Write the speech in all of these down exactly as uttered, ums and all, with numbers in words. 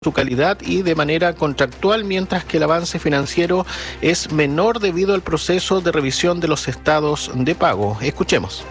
su calidad y de manera contractual, mientras que el avance financiero es menor debido al proceso de revisión de los estados de pago. Escuchemos.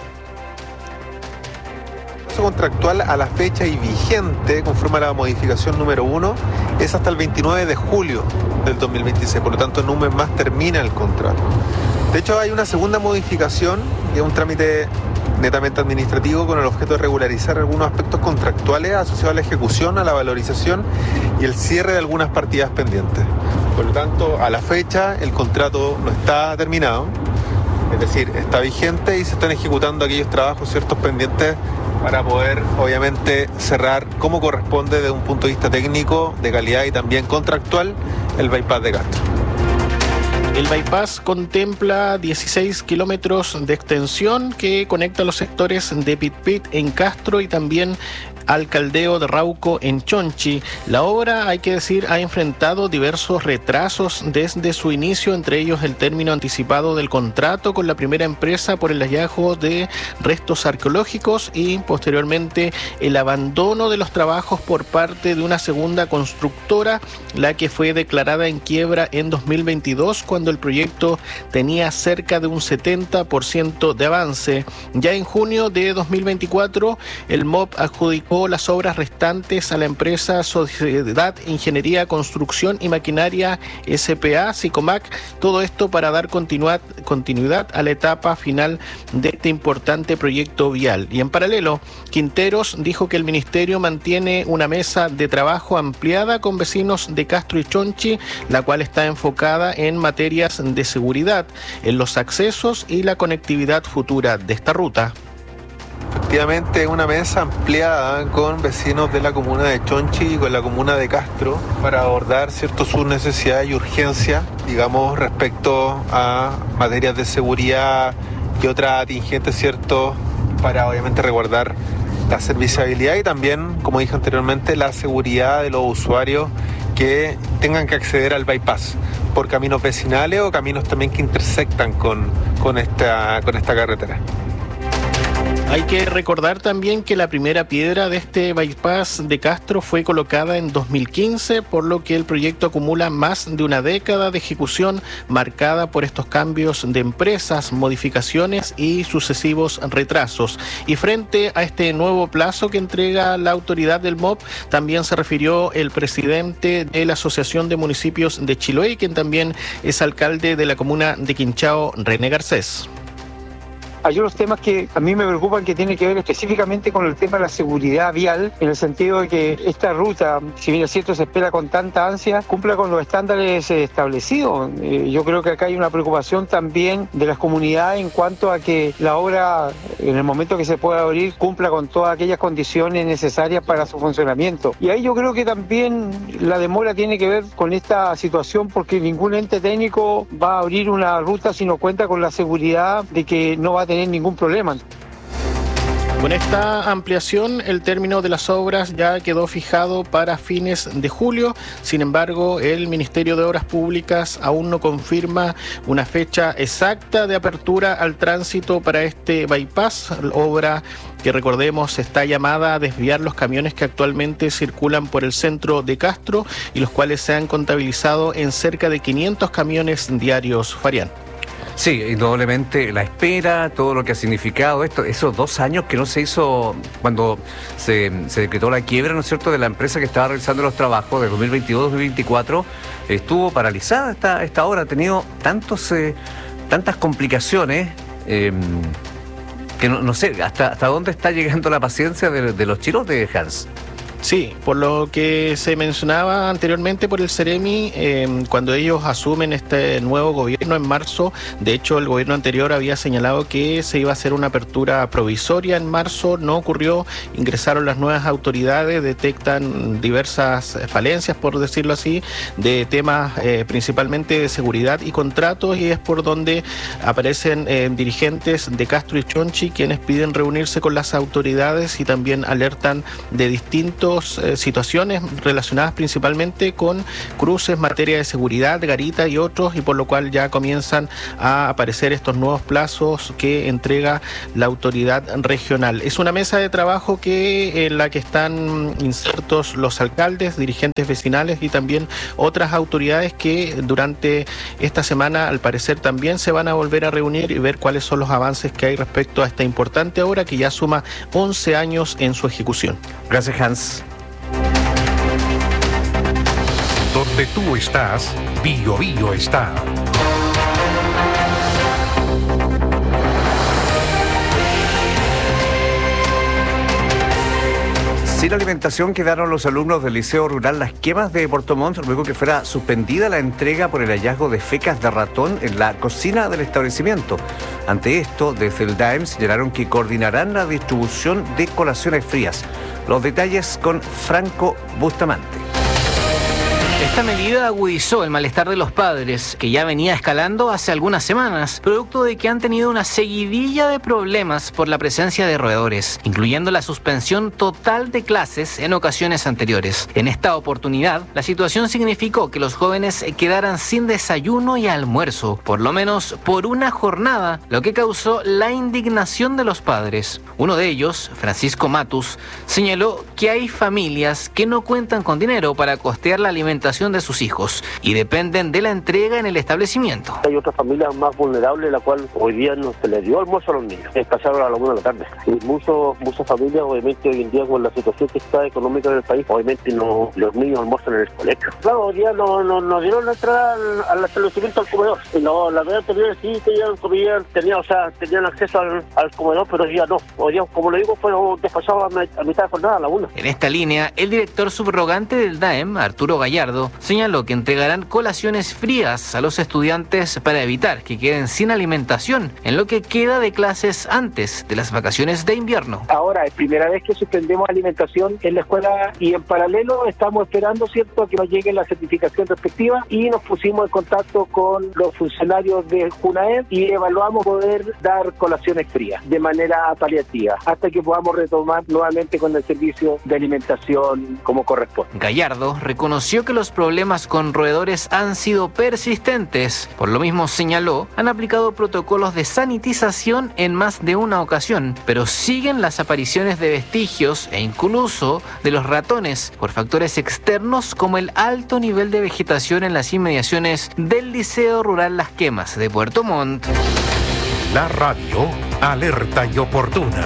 El proceso contractual a la fecha y vigente, conforme a la modificación número uno, es hasta el veintinueve de julio del dos mil veintiséis, por lo tanto en un mes más termina el contrato. De hecho, hay una segunda modificación, que es un trámite netamente administrativo con el objeto de regularizar algunos aspectos contractuales asociados a la ejecución, a la valorización y el cierre de algunas partidas pendientes. Por lo tanto, a la fecha el contrato no está terminado, es decir, está vigente y se están ejecutando aquellos trabajos ciertos pendientes para poder, obviamente, cerrar como corresponde desde un punto de vista técnico, de calidad y también contractual el bypass de Castro. El bypass contempla dieciséis kilómetros de extensión que conecta los sectores de Pitpit en Castro y también al Caldeo de Rauco en Chonchi. La obra, hay que decir, ha enfrentado diversos retrasos desde su inicio, entre ellos el término anticipado del contrato con la primera empresa por el hallazgo de restos arqueológicos y posteriormente el abandono de los trabajos por parte de una segunda constructora, la que fue declarada en quiebra en dos mil veintidós cuando el proyecto tenía cerca de un setenta por ciento de avance. Ya en junio de dos mil veinticuatro, el M O P adjudicó las obras restantes a la empresa Sociedad Ingeniería, Construcción y Maquinaria S P A, Sicomac, todo esto para dar continuidad, continuidad a la etapa final de este importante proyecto vial. Y en paralelo, Quinteros dijo que el ministerio mantiene una mesa de trabajo ampliada con vecinos de Castro y Chonchi, la cual está enfocada en materias de seguridad, en los accesos y la conectividad futura de esta ruta. Efectivamente, una mesa ampliada con vecinos de la comuna de Chonchi y con la comuna de Castro para abordar cierto sus necesidades y urgencias, digamos, respecto a materias de seguridad y otras atingentes, cierto, para obviamente resguardar la serviciabilidad y también, como dije anteriormente, la seguridad de los usuarios que tengan que acceder al bypass por caminos vecinales o caminos también que intersectan con, con, esta, con esta carretera. Hay que recordar también que la primera piedra de este bypass de Castro fue colocada en dos mil quince, por lo que el proyecto acumula más de una década de ejecución marcada por estos cambios de empresas, modificaciones y sucesivos retrasos. Y frente a este nuevo plazo que entrega la autoridad del M O P, también se refirió el presidente de la Asociación de Municipios de Chiloé, quien también es alcalde de la comuna de Quinchao, René Garcés. Hay unos temas que a mí me preocupan que tienen que ver específicamente con el tema de la seguridad vial, en el sentido de que esta ruta, si bien es cierto se espera con tanta ansia, cumpla con los estándares establecidos. Eh, yo creo que acá hay una preocupación también de las comunidades en cuanto a que la obra, en el momento que se pueda abrir, cumpla con todas aquellas condiciones necesarias para su funcionamiento. Y ahí yo creo que también la demora tiene que ver con esta situación, porque ningún ente técnico va a abrir una ruta si no cuenta con la seguridad de que no va a tener tener ningún problema. Con esta ampliación, el término de las obras ya quedó fijado para fines de julio. Sin embargo, el Ministerio de Obras Públicas aún no confirma una fecha exacta de apertura al tránsito para este bypass, obra que, recordemos, está llamada a desviar los camiones que actualmente circulan por el centro de Castro y los cuales se han contabilizado en cerca de quinientos camiones diarios. Farián. Sí, indudablemente la espera, todo lo que ha significado esto, esos dos años que no se hizo cuando se, se decretó la quiebra, ¿no es cierto?, de la empresa que estaba realizando los trabajos de dos mil veintidós a dos mil veinticuatro, estuvo paralizada esta, esta obra, ha tenido tantos, eh, tantas complicaciones, eh, que no, no sé, hasta, hasta dónde está llegando la paciencia de, de los chilotes, Hans. Sí, por lo que se mencionaba anteriormente por el Ceremi, eh, cuando ellos asumen este nuevo gobierno en marzo, de hecho el gobierno anterior había señalado que se iba a hacer una apertura provisoria en marzo, no ocurrió, ingresaron las nuevas autoridades, detectan diversas falencias, por decirlo así, de temas eh, principalmente de seguridad y contratos, y es por donde aparecen eh, dirigentes de Castro y Chonchi quienes piden reunirse con las autoridades y también alertan de distintos estos eh, situaciones relacionadas principalmente con cruces, materia de seguridad, garita y otros, y por lo cual ya comienzan a aparecer estos nuevos plazos que entrega la autoridad regional. Es una mesa de trabajo que en la que están insertos los alcaldes, dirigentes vecinales y también otras autoridades que durante esta semana al parecer también se van a volver a reunir y ver cuáles son los avances que hay respecto a esta importante obra que ya suma once años en su ejecución. Gracias, Hans. Donde tú estás, Bio Bio está. Sin alimentación quedaron los alumnos del Liceo Rural Las Quemas de Puerto Montt luego que fuera suspendida la entrega por el hallazgo de fecas de ratón en la cocina del establecimiento. Ante esto, desde el D A E M señalaron que coordinarán la distribución de colaciones frías. Los detalles con Franco Bustamante. Esta medida agudizó el malestar de los padres, que ya venía escalando hace algunas semanas, producto de que han tenido una seguidilla de problemas por la presencia de roedores, incluyendo la suspensión total de clases en ocasiones anteriores. En esta oportunidad, la situación significó que los jóvenes quedaran sin desayuno y almuerzo, por lo menos por una jornada, lo que causó la indignación de los padres. Uno de ellos, Francisco Matus, señaló que hay familias que no cuentan con dinero para costear la alimentación de sus hijos y dependen de la entrega en el establecimiento. Hay otras familias más vulnerables, la cual hoy día no se les dio almuerzo a los niños, pasaron a la una de la tarde. Y muchos, muchas familias, obviamente hoy en día con la situación que está económica en el país, obviamente no, los niños almuerzan en el colegio. Claro, hoy día nos no, no dieron la entrada al, al establecimiento al comedor. Y no, la verdad anterior sí tenían comida, tenían, o sea, tenían acceso al, al comedor, pero hoy día no. Hoy día, como lo digo, fueron despachados a, a mitad de jornada a la una. En esta línea, el director subrogante del D A E M, Arturo Gallardo, señaló que entregarán colaciones frías a los estudiantes para evitar que queden sin alimentación en lo que queda de clases antes de las vacaciones de invierno. Ahora es primera vez que suspendemos alimentación en la escuela y en paralelo estamos esperando, cierto, que nos llegue la certificación respectiva y nos pusimos en contacto con los funcionarios de JUNAED y evaluamos poder dar colaciones frías de manera paliativa hasta que podamos retomar nuevamente con el servicio de alimentación como corresponde. Gallardo reconoció que los problemas con roedores han sido persistentes. Por lo mismo señaló, han aplicado protocolos de sanitización en más de una ocasión, pero siguen las apariciones de vestigios e incluso de los ratones por factores externos como el alto nivel de vegetación en las inmediaciones del Liceo Rural Las Quemas de Puerto Montt. La radio alerta y oportuna.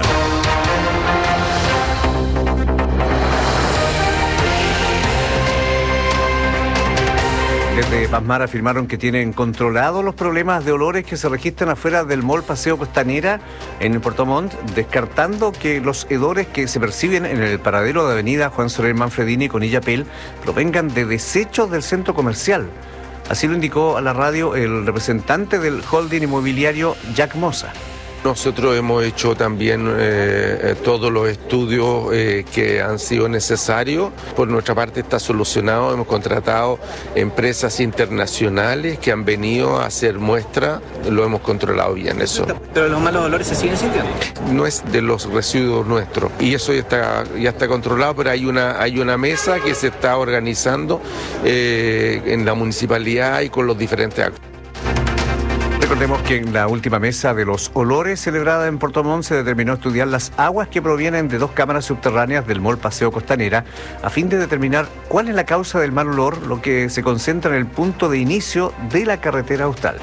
Desde Pasmar afirmaron que tienen controlados los problemas de olores que se registran afuera del Mall Paseo Costanera en Puerto Montt, descartando que los hedores que se perciben en el paradero de avenida Juan Soler Manfredini con Illapel provengan de desechos del centro comercial. Así lo indicó a la radio el representante del holding inmobiliario Jack Mosa. Nosotros hemos hecho también eh, todos los estudios eh, que han sido necesarios. Por nuestra parte está solucionado. Hemos contratado empresas internacionales que han venido a hacer muestras. Lo hemos controlado bien eso. ¿Pero los malos olores se siguen sintiendo? No es de los residuos nuestros. Y eso ya está, ya está controlado, pero hay una, hay una mesa que se está organizando eh, en la municipalidad y con los diferentes actores. Recordemos que en la última mesa de los olores celebrada en Puerto Montt se determinó estudiar las aguas que provienen de dos cámaras subterráneas del Mall Paseo Costanera a fin de determinar cuál es la causa del mal olor, lo que se concentra en el punto de inicio de la carretera austral.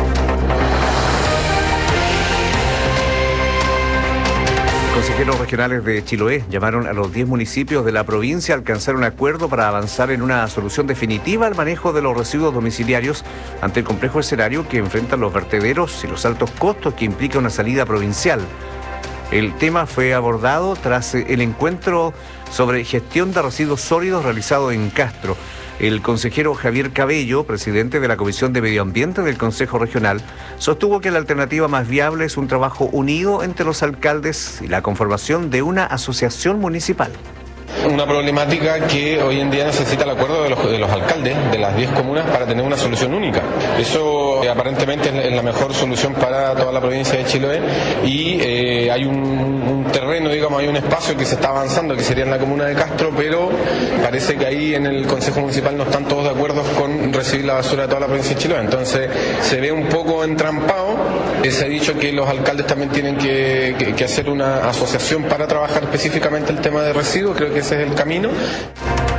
Consejeros regionales de Chiloé llamaron a los diez municipios de la provincia a alcanzar un acuerdo para avanzar en una solución definitiva al manejo de los residuos domiciliarios ante el complejo escenario que enfrentan los vertederos y los altos costos que implica una salida provincial. El tema fue abordado tras el encuentro sobre gestión de residuos sólidos realizado en Castro. El consejero Javier Cabello, presidente de la Comisión de Medio Ambiente del Consejo Regional, sostuvo que la alternativa más viable es un trabajo unido entre los alcaldes y la conformación de una asociación municipal. Una problemática que hoy en día necesita el acuerdo de los, de los alcaldes de las diez comunas para tener una solución única. Eso pero aparentemente es la mejor solución para toda la provincia de Chiloé y eh, hay un, un terreno, digamos, hay un espacio que se está avanzando, que sería en la comuna de Castro, pero parece que ahí en el Consejo Municipal no están todos de acuerdo con recibir la basura de toda la provincia de Chiloé. Entonces se ve un poco entrampado. Eh, se ha dicho que los alcaldes también tienen que, que, que hacer una asociación para trabajar específicamente el tema de residuos. Creo que ese es el camino.